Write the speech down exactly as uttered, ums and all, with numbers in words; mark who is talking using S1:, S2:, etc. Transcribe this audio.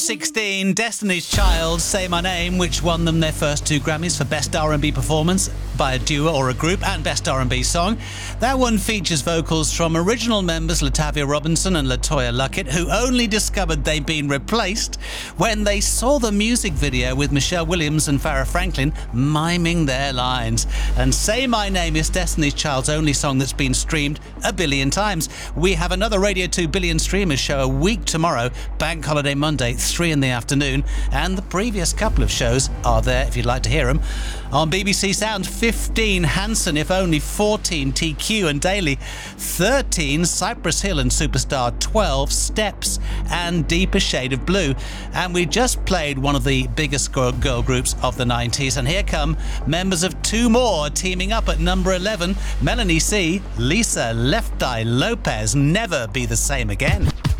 S1: sixteen, Destiny's Child, Say My Name, which won them their first two Grammys for Best R and B Performance by a duo or a group and Best R and B Song. That one features vocals from original members Latavia Robinson and LaToya Luckett, who only discovered they'd been replaced when they saw the music video with Michelle Williams and Farrah Franklin miming their lines. And Say My Name is Destiny's Child's only song that's been streamed a billion times. We have another Radio two Billion Streamers show a week tomorrow, Bank Holiday Monday, three in the afternoon, and the previous couple of shows are there if you'd like to hear them. On B B C Sound, fifteen, Hanson, If Only, fourteen, T Q and Daily, thirteen, Cypress Hill and Superstar, twelve, Steps and Deeper Shade of Blue. And we just played one of the biggest girl, girl groups of the nineties, and here come members of two more teaming up at number eleven, Melanie C, Lisa, Left Eye, Lopez, Never Be the Same Again.